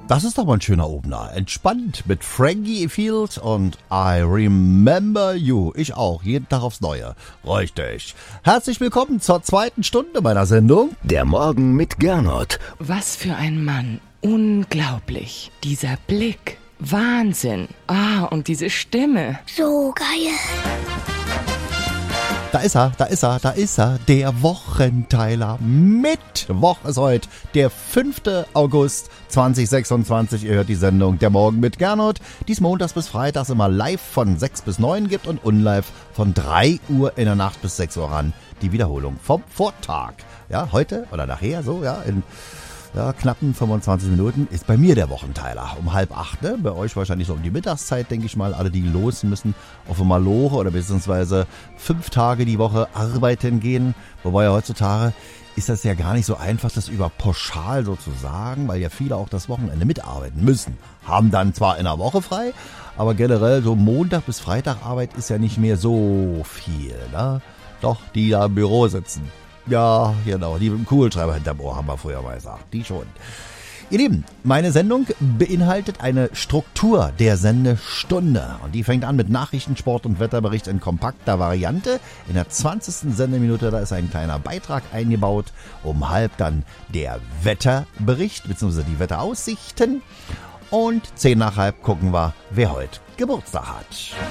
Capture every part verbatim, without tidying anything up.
Das ist doch mal ein schöner Opener. Entspannt mit Frankie Field und I Remember You. Ich auch, jeden Tag aufs Neue. Richtig. Herzlich willkommen zur zweiten Stunde meiner Sendung. Der Morgen mit Gernot. Was für ein Mann. Unglaublich. Dieser Blick. Wahnsinn. Ah, und diese Stimme. So geil. Da ist er, da ist er, da ist er, der Wochenteiler. Mittwoch ist heute, der fünfte August zweitausendsechsundzwanzig. Ihr hört die Sendung Der Morgen mit Gernot, die es montags bis freitags immer live von sechs bis neun gibt und unlive von drei Uhr in der Nacht bis sechs Uhr ran. Die Wiederholung vom Vortag. Ja, heute oder nachher, so, ja, in ja, knappen fünfundzwanzig Minuten ist bei mir der Wochenteiler. Um halb acht, ne? Bei euch wahrscheinlich so um die Mittagszeit, denke ich mal. Alle, die los müssen, auf einmal Lore oder beziehungsweise fünf Tage die Woche arbeiten gehen. Wobei ja heutzutage ist das ja gar nicht so einfach, das über pauschal so zu sagen, weil ja viele auch das Wochenende mitarbeiten müssen. Haben dann zwar in der Woche frei, aber generell so Montag bis Freitag Arbeit ist ja nicht mehr so viel, ne? Doch, die da im Büro sitzen. Ja, genau, die mit dem Kugelschreiber hinterm Ohr haben wir früher mal gesagt, die schon. Ihr Lieben, meine Sendung beinhaltet eine Struktur der Sendestunde. Und die fängt an mit Nachrichten, Sport und Wetterbericht in kompakter Variante. In der zwanzigsten Sendeminute, da ist ein kleiner Beitrag eingebaut. Um halb dann der Wetterbericht bzw. die Wetteraussichten. Und zehn nach halb gucken wir, wer heute Geburtstag hat.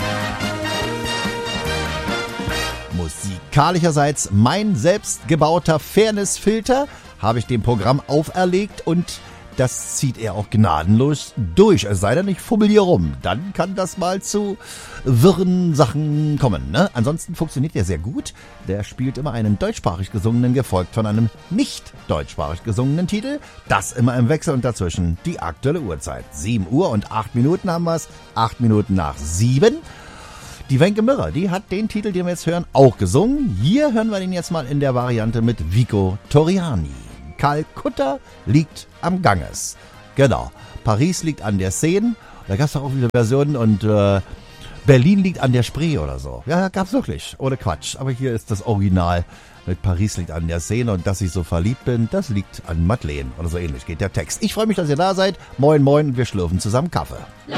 Musikalischerseits mein selbstgebauter Fairnessfilter habe ich dem Programm auferlegt und das zieht er auch gnadenlos durch. Es sei denn, ich fummel hier rum. Dann kann das mal zu wirren Sachen kommen. Ne? Ansonsten funktioniert er sehr gut. Der spielt immer einen deutschsprachig gesungenen, gefolgt von einem nicht deutschsprachig gesungenen Titel. Das immer im Wechsel und dazwischen die aktuelle Uhrzeit. sieben Uhr und acht Minuten haben wir es. acht Minuten nach sieben. Die Wenke Mirrer, die hat den Titel, den wir jetzt hören, auch gesungen. Hier hören wir den jetzt mal in der Variante mit Vico Torriani. Kalkutta liegt am Ganges. Genau, Paris liegt an der Seine. Da gab es doch auch wieder Versionen und äh, Berlin liegt an der Spree oder so. Ja, gab's wirklich, ohne Quatsch. Aber hier ist das Original mit Paris liegt an der Seine und dass ich so verliebt bin, das liegt an Madeleine. Oder so ähnlich geht der Text. Ich freue mich, dass ihr da seid. Moin, moin, wir schlürfen zusammen Kaffee.